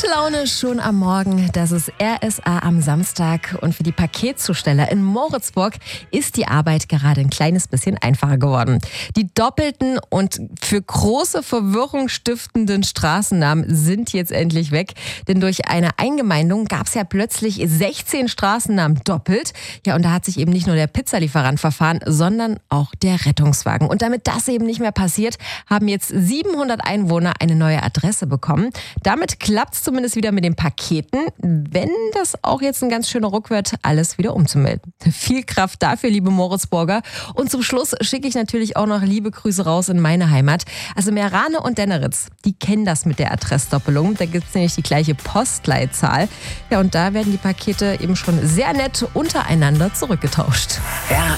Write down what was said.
Laune schon am Morgen, das ist RSA am Samstag und für die Paketzusteller in Moritzburg ist die Arbeit gerade ein kleines bisschen einfacher geworden. Die doppelten und für große Verwirrung stiftenden Straßennamen sind jetzt endlich weg, denn durch eine Eingemeindung gab es ja plötzlich 16 Straßennamen doppelt. Ja, und da hat sich eben nicht nur der Pizzalieferant verfahren, sondern auch der Rettungswagen. Und damit das eben nicht mehr passiert, haben jetzt 700 Einwohner eine neue Adresse bekommen. Damit klappt es zumindest wieder mit den Paketen, wenn das auch jetzt ein ganz schöner Ruck wird, alles wieder umzumelden. Viel Kraft dafür, liebe Moritzburger. Und zum Schluss schicke ich natürlich auch noch liebe Grüße raus in meine Heimat. Also Meerane und Denneritz, die kennen das mit der Adressdoppelung. Da gibt es nämlich die gleiche Postleitzahl. Ja, und da werden die Pakete eben schon sehr nett untereinander zurückgetauscht.